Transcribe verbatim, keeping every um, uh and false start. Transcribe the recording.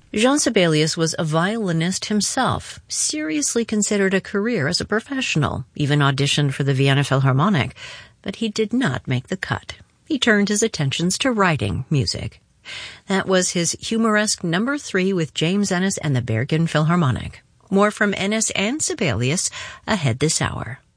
Jean Sibelius was a violinist himself, seriously considered a career as a professional, even auditioned for the Vienna Philharmonic, but he did not make the cut. He turned his attentions to writing music. That was his humoresque number three with James Ennis and the Bergen Philharmonic. More from Ennis and Sibelius ahead this hour.